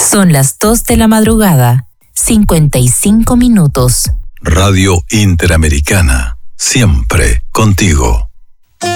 Son las 2 de la madrugada, 55 minutos. Radio Interamericana, siempre contigo.